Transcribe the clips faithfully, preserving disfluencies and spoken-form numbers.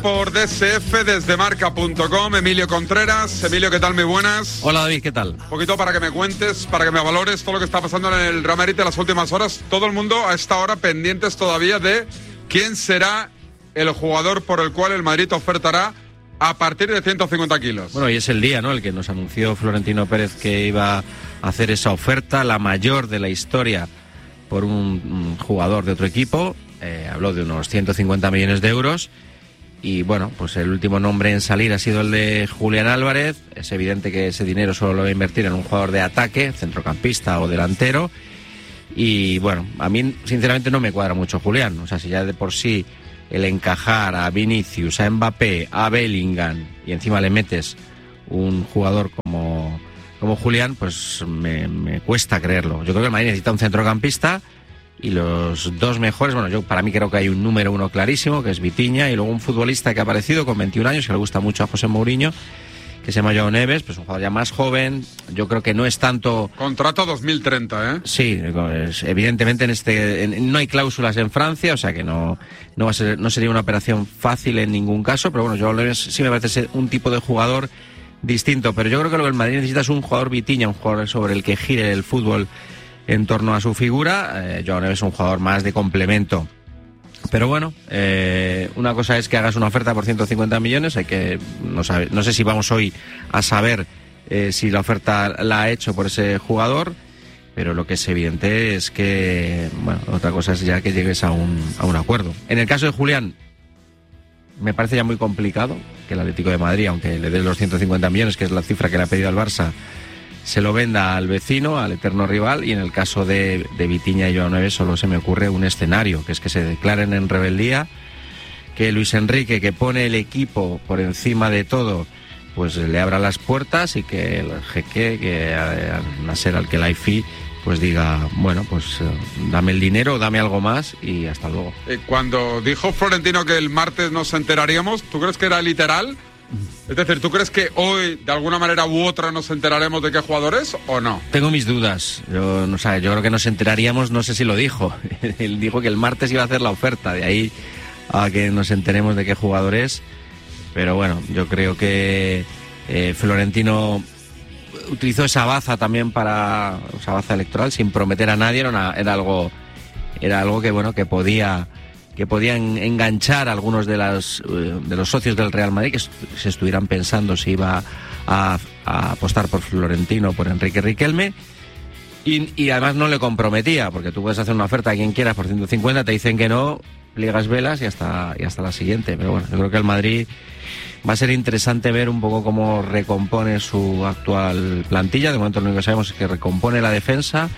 por D S F desde marca punto com. Emilio Contreras. Emilio, ¿qué tal? Muy buenas. Hola, David, ¿qué tal? Un poquito para que me cuentes, para que me valores todo lo que está pasando en el Real Madrid en las últimas horas. Todo el mundo a esta hora pendientes todavía de quién será el jugador por el cual el Madrid ofertará a partir de ciento cincuenta kilos. Bueno, y es el día, ¿no?, el que nos anunció Florentino Pérez que iba a hacer esa oferta, la mayor de la historia, por un, un jugador de otro equipo. Eh, habló de unos ciento cincuenta millones de euros. Y bueno, pues el último nombre en salir ha sido el de Julián Álvarez. Es evidente que ese dinero solo lo va a invertir en un jugador de ataque, centrocampista o delantero. Y bueno, a mí sinceramente no me cuadra mucho Julián. O sea, si ya de por sí el encajar a Vinicius, a Mbappé, a Bellingham y encima le metes un jugador como, como Julián, pues me, me cuesta creerlo. Yo creo que el Madrid necesita un centrocampista y los dos mejores, bueno, yo para mí creo que hay un número uno clarísimo, que es Vitinha, y luego un futbolista que ha aparecido con veintiún años, que le gusta mucho a José Mourinho, que se llama Joao Neves, pues un jugador ya más joven. Yo creo que no es tanto... Contrato dos mil treinta, ¿eh? Sí, es, evidentemente en este en, no hay cláusulas en Francia, o sea que no no va a ser, no sería una operación fácil en ningún caso, pero bueno, Joao Neves sí me parece ser un tipo de jugador distinto, pero yo creo que lo que el Madrid necesita es un jugador Vitinha, un jugador sobre el que gire el fútbol en torno a su figura. eh, Joao Neves es un jugador más de complemento. Pero bueno, eh, una cosa es que hagas una oferta por ciento cincuenta millones, hay que, no, sabe, no sé si vamos hoy a saber eh, si la oferta la ha hecho por ese jugador, pero lo que es evidente es que, bueno, otra cosa es ya que llegues a un, a un acuerdo. En el caso de Julián, me parece ya muy complicado que el Atlético de Madrid, aunque le dé los ciento cincuenta millones, que es la cifra que le ha pedido al Barça, se lo venda al vecino, al eterno rival. Y en el caso de, de Vitinha y Joao Neves solo se me ocurre un escenario, que es que se declaren en rebeldía, que Luis Enrique, que pone el equipo por encima de todo, pues le abra las puertas, y que el jeque, que a, a Nasser Al-Khelaifi, pues diga, bueno, pues dame el dinero, dame algo más y hasta luego. Eh, cuando dijo Florentino que el martes nos enteraríamos, ¿tú crees que era literal? Es decir, ¿tú crees que hoy, de alguna manera u otra, nos enteraremos de qué jugador es o no? Tengo mis dudas. Yo, no sé, yo creo que nos enteraríamos, no sé si lo dijo. Él dijo que el martes iba a hacer la oferta, de ahí a que nos enteremos de qué jugador es. Pero bueno, yo creo que eh, Florentino utilizó esa baza también para, esa baza electoral, sin prometer a nadie. Era, una, era algo, era algo que bueno, que podía... que podían enganchar a algunos de, las, de los socios del Real Madrid que se estuvieran pensando si iba a, a apostar por Florentino o por Enrique Riquelme. Y, y además no le comprometía, porque tú puedes hacer una oferta a quien quieras por ciento cincuenta, te dicen que no, pliegas velas y hasta, y hasta la siguiente. Pero bueno, yo creo que el Madrid va a ser interesante ver un poco cómo recompone su actual plantilla. De momento lo único que sabemos es que recompone la defensa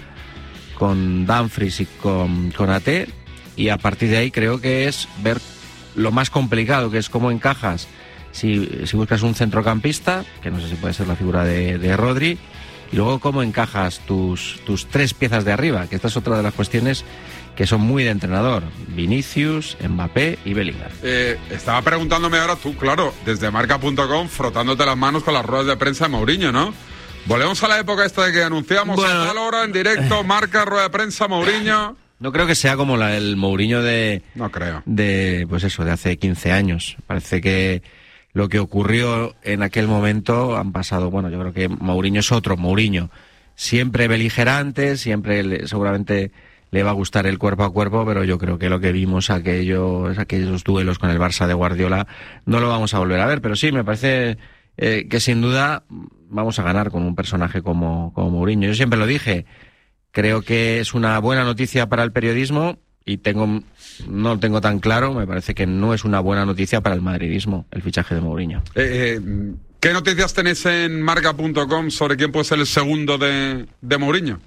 con Dumfries y con, con A T. Y a partir de ahí creo que es ver lo más complicado, que es cómo encajas, si, si buscas un centrocampista, que no sé si puede ser la figura de, de Rodri, y luego cómo encajas tus, tus tres piezas de arriba, que esta es otra de las cuestiones que son muy de entrenador: Vinicius, Mbappé y Bellingham. Eh, estaba preguntándome ahora tú, claro, desde marca punto com, frotándote las manos con las ruedas de prensa de Mourinho, ¿no? Volvemos a la época esta de que anunciamos bueno, a tal hora, en directo, marca, rueda de prensa, Mourinho... No creo que sea como la, el Mourinho de... No creo. De, pues eso, de hace quince años. Parece que lo que ocurrió en aquel momento han pasado... Bueno, yo creo que Mourinho es otro Mourinho. Siempre beligerante, siempre le, seguramente le va a gustar el cuerpo a cuerpo, pero yo creo que lo que vimos aquellos, aquellos duelos con el Barça de Guardiola no lo vamos a volver a ver. Pero sí, me parece eh, que sin duda vamos a ganar con un personaje como, como Mourinho. Yo siempre lo dije... Creo que es una buena noticia para el periodismo y tengo no lo tengo tan claro. Me parece que no es una buena noticia para el madridismo el fichaje de Mourinho. Eh, eh, ¿Qué noticias tenéis en marca punto com sobre quién puede ser el segundo de, de Mourinho?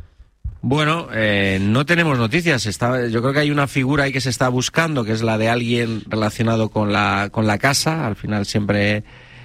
Bueno, eh, no tenemos noticias. Está, yo creo que hay una figura ahí que se está buscando, que es la de alguien relacionado con la, con la casa. Al final siempre...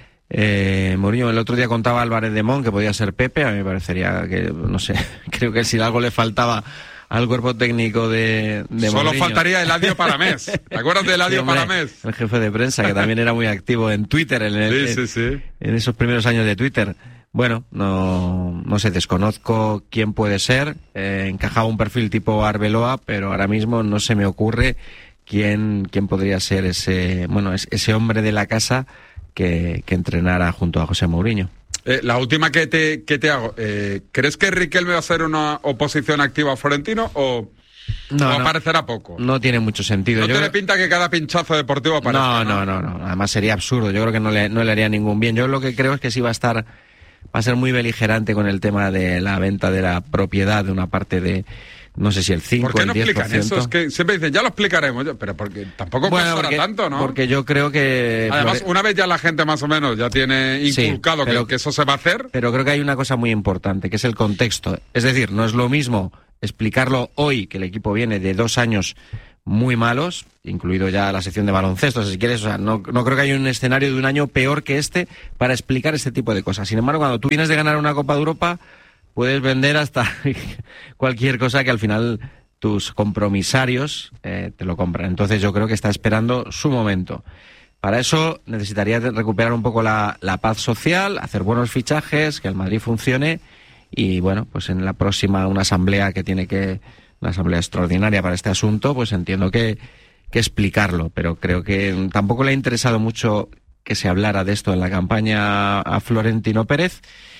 Eh, Mourinho, el otro día contaba Álvarez de Mon que podía ser Pepe. A mí me parecería que, no sé, creo que si algo le faltaba al cuerpo técnico de, de Solo Mourinho. Faltaría Eladio Paramés. ¿Te acuerdas de Eladio sí, Paramés? El jefe de prensa, que también era muy activo en Twitter, en, el, sí, sí, sí. en esos primeros años de Twitter. Bueno, no, no sé, desconozco quién puede ser. Eh, encajaba un perfil tipo Arbeloa, pero ahora mismo no se me ocurre quién, quién podría ser ese, bueno, ese hombre de la casa que, que entrenara junto a José Mourinho. Eh, la última que te, que te hago, eh, ¿crees que Riquelme va a ser una oposición activa a Florentino o, no, o no, aparecerá poco? No tiene mucho sentido. No Yo tiene creo... pinta que cada pinchazo deportivo aparezca. No, no, no, no, además sería absurdo, yo creo que no le, no le haría ningún bien. Yo lo que creo es que sí va a estar, va a ser muy beligerante con el tema de la venta de la propiedad de una parte de, no sé si el cinco, ¿Por qué no el diez por ciento. explican eso? Es que siempre dicen, ya lo explicaremos, pero porque tampoco bueno, costará porque, tanto, ¿no? Porque yo creo que... Además, una vez ya la gente más o menos ya tiene inculcado sí, pero, que, que eso se va a hacer... Pero creo que hay una cosa muy importante, que es el contexto. Es decir, no es lo mismo explicarlo hoy, que el equipo viene de dos años muy malos, incluido ya la sección de baloncesto, si quieres, o sea, no, no creo que haya un escenario de un año peor que este para explicar este tipo de cosas. Sin embargo, cuando tú vienes de ganar una Copa de Europa, puedes vender hasta cualquier cosa que al final tus compromisarios eh, te lo compran. Entonces yo creo que está esperando su momento. Para eso necesitaría recuperar un poco la, la paz social, hacer buenos fichajes, que el Madrid funcione y bueno, pues en la próxima una asamblea que tiene que, una asamblea extraordinaria para este asunto, pues entiendo que, que explicarlo, pero creo que tampoco le ha interesado mucho que se hablara de esto en la campaña a Florentino Pérez.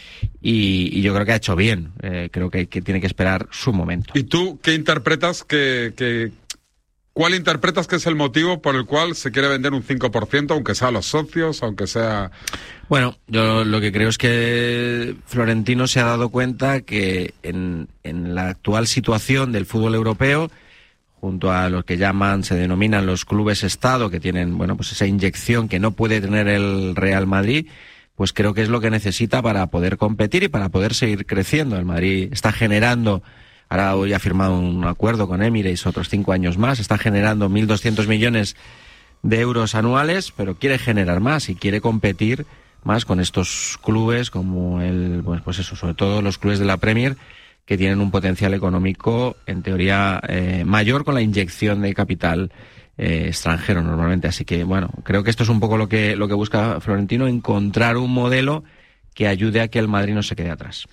Y, y yo creo que ha hecho bien, eh, creo que, que tiene que esperar su momento. ¿Y tú qué interpretas que, que cuál interpretas que es el motivo por el cual se quiere vender un cinco por ciento, aunque sea a los socios, aunque sea... Bueno, yo lo que creo es que Florentino se ha dado cuenta que en, en la actual situación del fútbol europeo, junto a los que llaman, se denominan los clubes Estado, que tienen, bueno, pues esa inyección que no puede tener el Real Madrid, pues creo que es lo que necesita para poder competir y para poder seguir creciendo. El Madrid está generando, ahora hoy ha firmado un acuerdo con Emirates otros cinco años más, está generando mil doscientos millones de euros anuales, pero quiere generar más y quiere competir más con estos clubes como el, pues, pues eso, sobre todo los clubes de la Premier, que tienen un potencial económico en teoría eh, mayor con la inyección de capital Eh, extranjero normalmente, así que bueno, creo que esto es un poco lo que lo que busca Florentino, encontrar un modelo que ayude a que el Madrid no se quede atrás.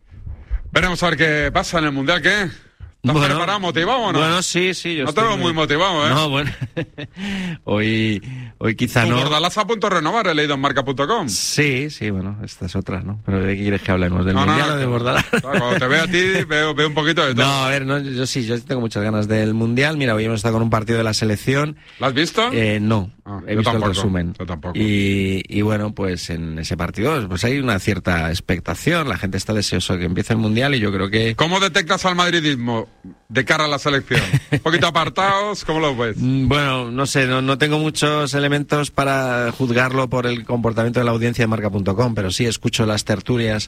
Veremos a ver qué pasa en el Mundial, ¿qué? ¿Estás bueno, preparado, motivado o no? Bueno, sí, sí. Yo no te veo muy motivado, ¿eh? No, bueno. hoy, hoy quizá no. Bordalás a punto de renovar, he leído en marca punto com. Sí, sí, bueno, esta es otra, ¿no? Pero ¿de qué quieres que hablemos? ¿Del no, Mundial no, o de Bordalás? Cuando te veo a ti, veo, veo un poquito de todo. No, a ver, no, yo sí, yo tengo muchas ganas del Mundial. Mira, hoy hemos estado con un partido de la selección. ¿Lo has visto? Eh, no, ah, he visto tampoco, el resumen. Yo tampoco. Y, y bueno, pues en ese partido pues hay una cierta expectación. La gente está deseosa de que empiece el Mundial y yo creo que... ¿Cómo detectas al madridismo de cara a la selección? ¿Un poquito apartados? ¿Cómo lo ves? Bueno, no sé, no, no tengo muchos elementos para juzgarlo por el comportamiento de la audiencia de marca punto com, pero sí escucho las tertulias,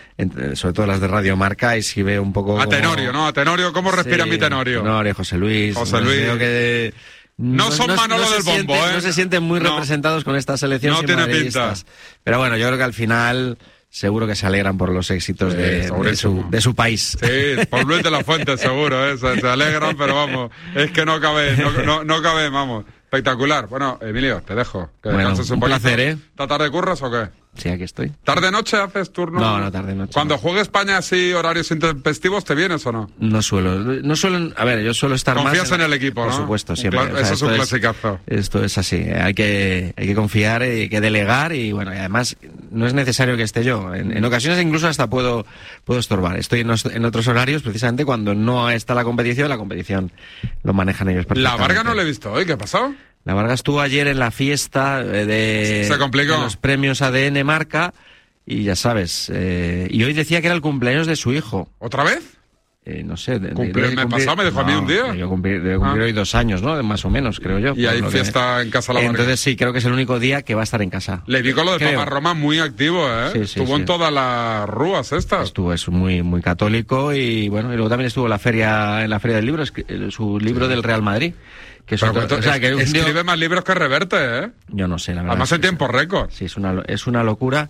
sobre todo las de Radio Marca, y sí veo un poco... A Tenorio, como... ¿no? A Tenorio, ¿cómo respira sí, mi Tenorio? Tenorio, José Luis. José Luis. Creo que... No, no son no, Manolo no del Bombo, siente, ¿eh? No se sienten muy no. representados con esta selección. No tiene pinta. Pero bueno, yo creo que al final... Seguro que se alegran por los éxitos sí, de, de, su, de su país. Sí, por Luis de la Fuente seguro, ¿eh? se, se alegran, pero vamos, es que no cabe, no, no, no cabe, vamos. Espectacular. Bueno, Emilio, te dejo. Que bueno, descanses un, un poquito. placer, ¿eh? ¿Esta tarde curras o qué? Sí, aquí estoy. ¿Tarde-noche haces turno? No, no, tarde-noche. Cuando no. juegue España así, horarios intempestivos, ¿te vienes o no? No suelo. No suelo, a ver, yo suelo estar Confías más... Confías en, en el equipo, por ¿no? Por supuesto, siempre. Eso o sea, es un clasicazo. Es, esto es así. Hay que, hay que confiar, hay que delegar y bueno, y además no es necesario que esté yo. En, en ocasiones incluso hasta puedo, puedo estorbar. Estoy en, en otros horarios precisamente cuando no está la competición, la competición lo manejan ellos perfectamente. La Varga no le he visto hoy, ¿qué ha pasado? La Varga estuvo ayer en la fiesta de, Se complicó. de los premios A D N Marca y ya sabes, eh, y hoy decía que era el cumpleaños de su hijo. ¿Otra vez? Eh, no sé. De, ¿Cumple, de me cumplir, pasado, me dejó no, a mí un día. Debe cumplir, debe cumplir ah. hoy dos años, ¿no? Más o menos, creo yo. Y hay fiesta que... en casa La Varga. Entonces sí, creo que es el único día que va a estar en casa. Le vi con lo de creo. Papá Roma muy activo, ¿eh? Sí, sí, estuvo sí. en todas las rúas estas. Estuvo, es muy, muy católico y bueno, y luego también estuvo en la feria, en la feria del libro, su libro sí. del Real Madrid. Que es otro, o sea, que escribe tío... más libros que Reverte, ¿eh? Yo no sé, la verdad. Además en tiempo récord. Sí, es una, es una locura.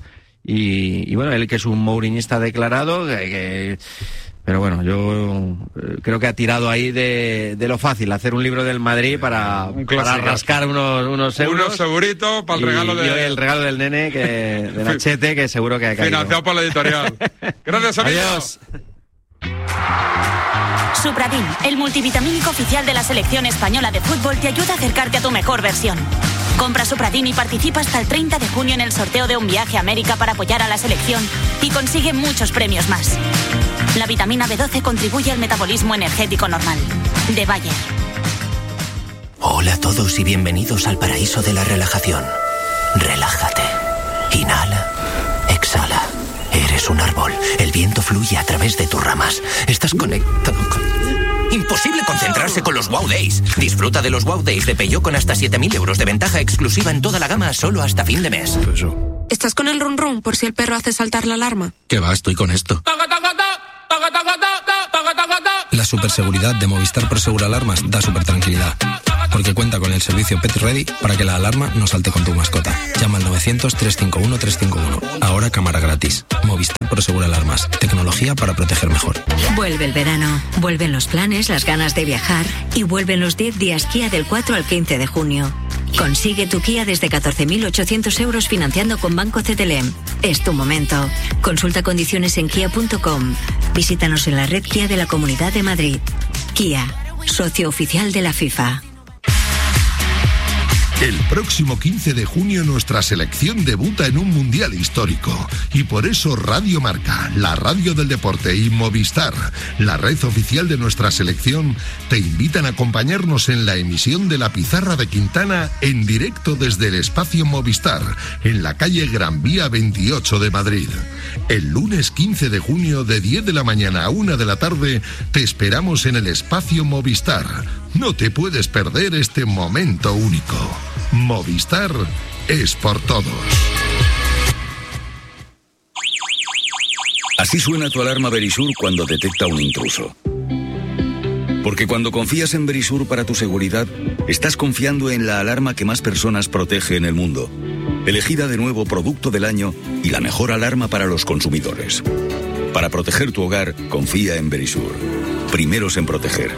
Y, y bueno, él que es un mouriñista declarado, que, que, pero bueno, yo creo que ha tirado ahí de, de lo fácil, hacer un libro del Madrid para, para rascar unos, unos euros. Unos seguritos para el regalo de... Y el regalo del nene, que, de Nachete, que seguro que ha caído. Financiado por la editorial. Gracias, amigos. Adiós. Supradin, el multivitamínico oficial de la selección española de fútbol, te ayuda a acercarte a tu mejor versión. Compra Supradin y participa hasta el treinta de junio en el sorteo de un viaje a América para apoyar a la selección y consigue muchos premios más. La vitamina B doce contribuye al metabolismo energético normal. De Bayer. Hola a todos y bienvenidos al paraíso de la relajación. Relájate. Inhala. Exhala. Eres un árbol. El viento fluye a través de tus ramas. Estás conectado con... Imposible concentrarse con los Wow Days. Disfruta de los Wow Days de Peugeot con hasta siete mil euros de ventaja exclusiva en toda la gama solo hasta fin de mes. ¿Estás con el run run por si el perro hace saltar la alarma? ¿Qué va? Estoy con esto. La superseguridad de Movistar Prosegur Alarmas da super tranquilidad, porque cuenta con el servicio Pet Ready para que la alarma no salte con tu mascota. Llama al novecientos, trescientos cincuenta y uno, trescientos cincuenta y uno. Ahora cámara gratis. Movistar Prosegur Alarmas. Tecnología para proteger mejor. Vuelve el verano. Vuelven los planes, las ganas de viajar y vuelven los diez días Kia del cuatro al quince de junio. Consigue tu Kia desde catorce mil ochocientos euros financiando con Banco C T L M. Es tu momento. Consulta condiciones en kia punto com. Visítanos en la red Kia de la Comunidad de Madrid. Kia, socio oficial de la FIFA. El próximo quince de junio nuestra selección debuta en un mundial histórico y por eso Radio Marca, la radio del deporte y Movistar, la red oficial de nuestra selección, te invitan a acompañarnos en la emisión de La Pizarra de Quintana en directo desde el espacio Movistar, en la calle Gran Vía veintiocho de Madrid. El lunes quince de junio de diez de la mañana a una de la tarde te esperamos en el espacio Movistar. No te puedes perder este momento único. Movistar es por todos. Así suena tu alarma Verisur cuando detecta un intruso. Porque cuando confías en Verisur para tu seguridad, estás confiando en la alarma que más personas protege en el mundo. Elegida de nuevo Producto del Año y la mejor alarma para los consumidores. Para proteger tu hogar, confía en Verisur. Primeros en proteger.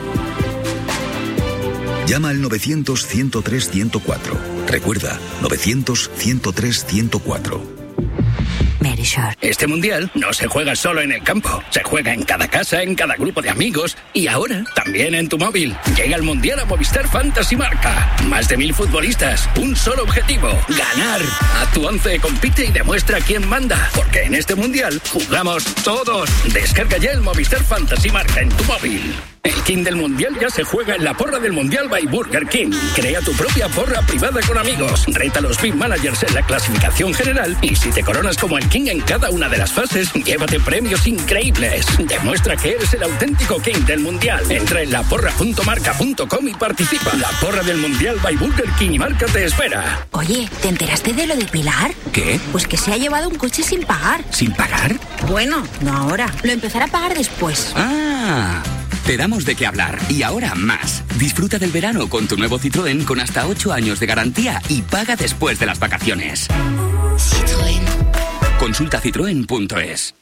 Llama al novecientos, ciento tres, ciento cuatro. Recuerda, novecientos, ciento tres, ciento cuatro. Este mundial no se juega solo en el campo, se juega en cada casa, en cada grupo de amigos y ahora también en tu móvil. Llega el mundial a Movistar Fantasy Marca. Más de mil futbolistas, un solo objetivo: ganar. A tu once compite y demuestra quién manda, porque en este mundial jugamos todos. Descarga ya el Movistar Fantasy Marca en tu móvil. El King del Mundial ya se juega en la porra del Mundial by Burger King. Crea tu propia porra privada con amigos. Reta a los Big Managers en la clasificación general y si te coronas como el King en cada una de las fases, llévate premios increíbles. Demuestra que eres el auténtico King del Mundial. Entra en la porra punto marca punto com y participa. La porra del Mundial by Burger King y Marca te espera. Oye, ¿te enteraste de lo de Pilar? ¿Qué? Pues que se ha llevado un coche sin pagar. ¿Sin pagar? Bueno, no ahora. Lo empezará a pagar después. Ah... Te damos de qué hablar y ahora más. Disfruta del verano con tu nuevo Citroën con hasta ocho años de garantía y paga después de las vacaciones. Citroën. Consulta citroen punto es.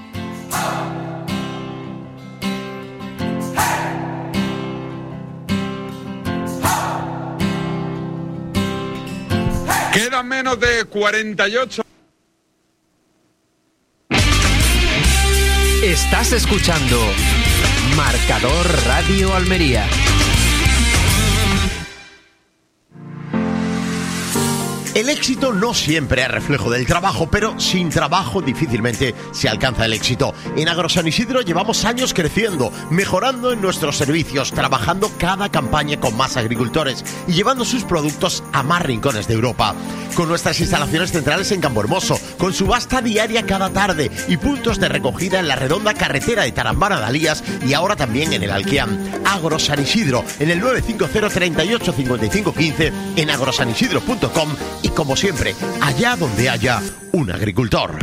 Quedan menos de cuarenta y ocho. Estás escuchando Marcador Radio Almería. El éxito no siempre es reflejo del trabajo, pero sin trabajo difícilmente se alcanza el éxito. En Agrosan Isidro llevamos años creciendo, mejorando en nuestros servicios, trabajando cada campaña con más agricultores y llevando sus productos a más rincones de Europa. Con nuestras instalaciones centrales en Campohermoso, con subasta diaria cada tarde y puntos de recogida en la redonda carretera de Tarambana de Alías y ahora también en el Alquiam. Agrosan Isidro, en el nueve cinco cero, treinta y ocho, cincuenta y cinco quince, en agrosan isidro punto com y como siempre, allá donde haya un agricultor.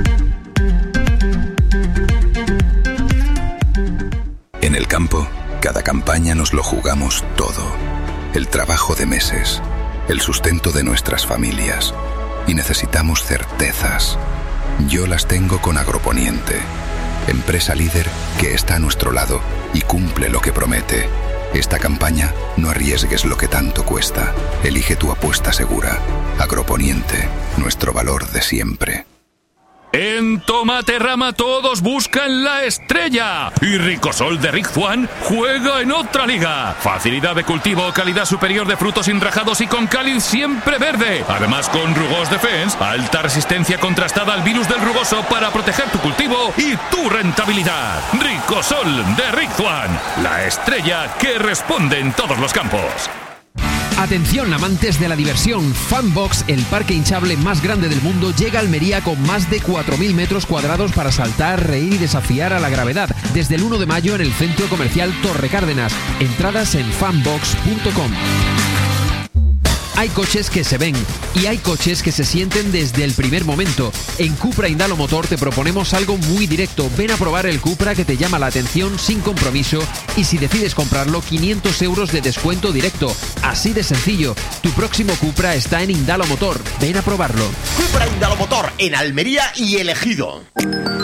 En el campo, cada campaña nos lo jugamos todo. El trabajo de meses, el sustento de nuestras familias. Y necesitamos certezas. Yo las tengo con Agroponiente, empresa líder que está a nuestro lado y cumple lo que promete. Esta campaña, no arriesgues lo que tanto cuesta. Elige tu apuesta segura. Agroponiente, nuestro valor de siempre. En Tomate Rama todos buscan la estrella. Y Ricosol de Rick Juan juega en otra liga. Facilidad de cultivo, calidad superior de frutos enrajados y con cáliz siempre verde. Además con Rugos Defense, alta resistencia contrastada al virus del rugoso para proteger tu cultivo y tu rentabilidad. Ricosol de Rick Juan, la estrella que responde en todos los campos. Atención amantes de la diversión, Funbox, el parque hinchable más grande del mundo, llega a Almería con más de cuatro mil metros cuadrados para saltar, reír y desafiar a la gravedad. Desde el uno de mayo en el centro comercial Torre Cárdenas. Entradas en funbox punto com. Hay coches que se ven y hay coches que se sienten desde el primer momento. En Cupra Indalo Motor te proponemos algo muy directo. Ven a probar el Cupra que te llama la atención sin compromiso y si decides comprarlo, quinientos euros de descuento directo. Así de sencillo. Tu próximo Cupra está en Indalo Motor. Ven a probarlo. Cupra Indalo Motor en Almería y El Ejido.